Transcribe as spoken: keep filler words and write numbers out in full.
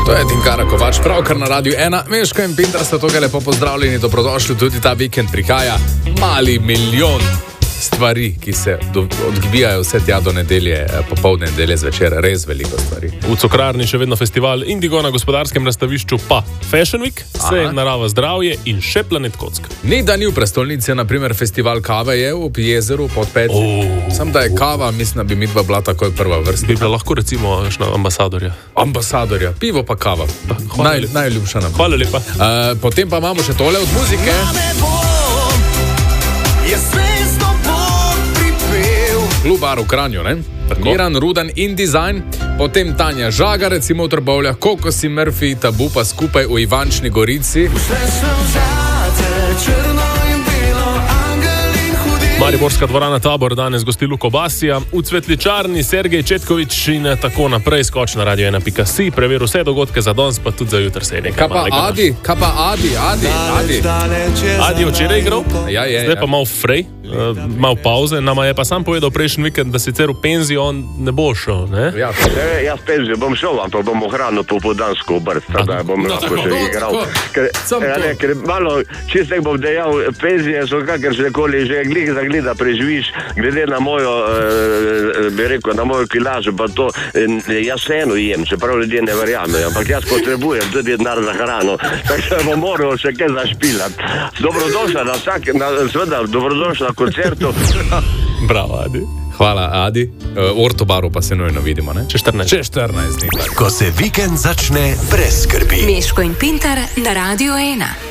To je Tinkara Kovač, pravkar na Radiu ena. Meško in Pintar sta tukaj lepo pozdravljeni, dobrodošli, tudi ta vikend prihaja mali milijon stvari, ki se do, odbijajo vse tja do nedelje, popoldne nedelje zvečer, res veliko stvari. V Cukrarni še vedno festival Indigo, na gospodarskem razstavišču pa Fashion Week, vse narava, zdravje in še Planet Kock. Ni da ni v prestolnici, naprimer festival kave je v jezeru pod Peci. Oh, Sam da je kava, mislim, da bi midva bila takoj prva vrsta. Bi bila lahko recimo na ambasadorja. Ambasadorja, pivo pa kava. Naj, najljubša nam. Hvala lepa. Uh, potem pa imamo še tole od muzike. Klubar v Kranju, ne? Miran, Rudan in Design, potem Tanja Žaga, recimo v Trbovljah, Kokosi, Murphy, Tabu pa skupaj v Ivančni Gorici. Mariborska dvorana Tabor danes gosti Luko Basija, v Cvetličarni Sergej Četkovič in tako naprej. Skoč na radio ena pika si, preveri vse dogodke za danes, pa tudi za jutr se je nekaj Kaj pa malega. Adi? Kaj pa Adi? Adi? Adi? Adi je včeraj igral, Ja, je, zdaj ja. pa mal frej, uh, mal pauze. Nama je pa sam povedal prejšnji vikend, da sicer v penzijo on ne bo šel, ne? Ja, E, jaz penzijo bom šel, ampak bom ohranil popoldansko obrt, da bom no, lahko tako, še no, igral. tako. Ker, Samo ja, to. ne, ker malo, čistek bom dejal, penzije so kakršnekoli že glih za glih, da preživiš, glede na mojo, e, bi rekel, na mojo kilažo, pa to, e, jaz vseeno jem, čeprav ljudje ne verjamejo, ampak jaz potrebujem tudi denar za hrano, tako da bom moral še kaj zašpilati. Dobrodošla na vsak, na, seveda, dobrodošla na koncertu. Bravo, Adi. hvala Adi. Uh, v Ortobaru pa se nujno vidimo, ne? Čez štirinajst. Čez štirinajst dni. Ko se vikend začne brez skrbi. Meško in Pintar na Radiu ena.